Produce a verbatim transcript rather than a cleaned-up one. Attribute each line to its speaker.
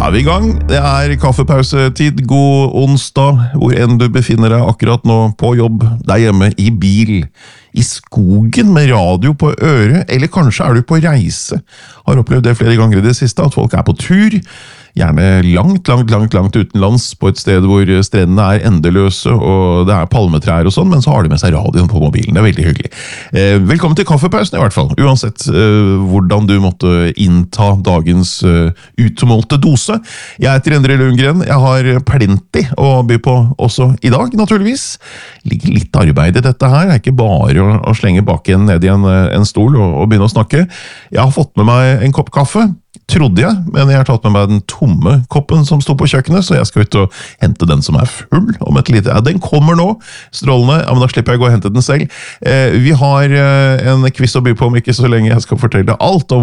Speaker 1: Da er vi i gang. Det er kaffepausetid. God onsdag, hvor enn du befinner deg akkurat nå, på jobb, der hjemme, i bil, i skogen med radio på øret, eller kanskje er du på reise. Har opplevd det flere ganger i det siste, at folk er på tur, gjerne langt, langt, langt, langt utenlands, på et sted hvor strendene er endeløse, og det er palmetrær og sånn, men så har de med seg radioen på mobilen. Det er veldig hyggelig. Eh, velkommen til kaffepausen i hvert fall, uansett eh, hvordan du måtte innta dagens eh, utmålte dose. Jeg heter Endre Lundgren, jeg har plenty å by på også i dag, naturligvis. Ligger litt arbeid i dette her, det er ikke bare å, å slenge baken ned i en, en stol og, og begynne å snakke. Jeg har fått med meg en kopp kaffe, trodde jeg, men jeg har tatt med meg den tomme koppen som sto på kjøkkenet, så jeg skal ut og hente den som er full om et lite. Ja, den kommer nå, strålende, ja, men da slipper jeg å gå og hente den selv. Eh, vi har eh, en quiz å by på om ikke så lenge jeg skal fortelle alt om